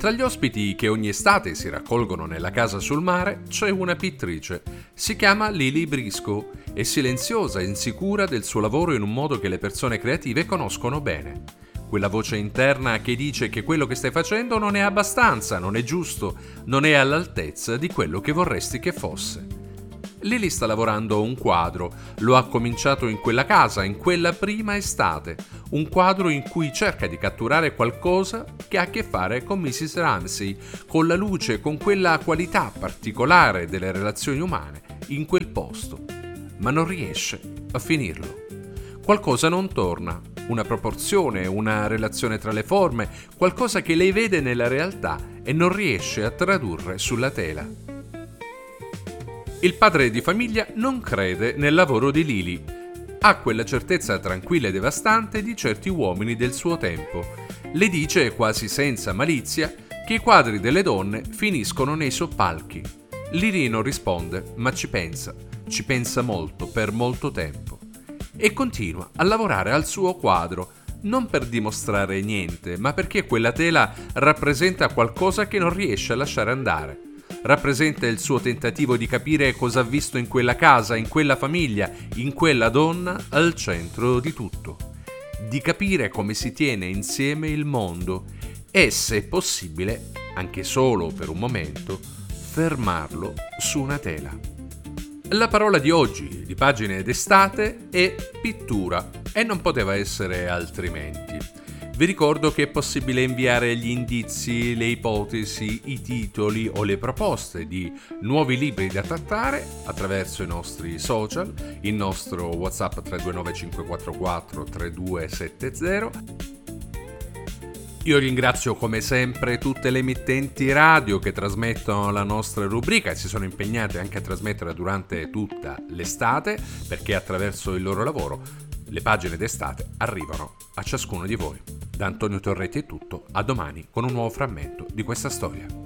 Tra gli ospiti che ogni estate si raccolgono nella casa sul mare c'è una pittrice. Si chiama Lily Briscoe, è silenziosa e insicura del suo lavoro in un modo che le persone creative conoscono bene. Quella voce interna che dice che quello che stai facendo non è abbastanza, non è giusto, non è all'altezza di quello che vorresti che fosse. Lily sta lavorando un quadro, lo ha cominciato in quella casa, in quella prima estate, un quadro in cui cerca di catturare qualcosa che ha a che fare con Mrs. Ramsay, con la luce, con quella qualità particolare delle relazioni umane in quel posto, ma non riesce a finirlo. Qualcosa non torna, una proporzione, una relazione tra le forme, qualcosa che lei vede nella realtà e non riesce a tradurre sulla tela. Il padre di famiglia non crede nel lavoro di Lily. Ha quella certezza tranquilla e devastante di certi uomini del suo tempo. Le dice, quasi senza malizia, che i quadri delle donne finiscono nei soppalchi. Lily non risponde, ma ci pensa molto, per molto tempo. E continua a lavorare al suo quadro, non per dimostrare niente, ma perché quella tela rappresenta qualcosa che non riesce a lasciare andare. Rappresenta il suo tentativo di capire cosa ha visto in quella casa, in quella famiglia, in quella donna al centro di tutto. Di capire come si tiene insieme il mondo e, se possibile, anche solo per un momento, fermarlo su una tela. La parola di oggi, di Pagine d'estate, è pittura e non poteva essere altrimenti. Vi ricordo che è possibile inviare gli indizi, le ipotesi, i titoli o le proposte di nuovi libri da trattare attraverso i nostri social, il nostro WhatsApp 329 544 3270. Io ringrazio come sempre tutte le emittenti radio che trasmettono la nostra rubrica e si sono impegnate anche a trasmetterla durante tutta l'estate, perché attraverso il loro lavoro le pagine d'estate arrivano a ciascuno di voi. Da Antonio Torretti è tutto, a domani con un nuovo frammento di questa storia.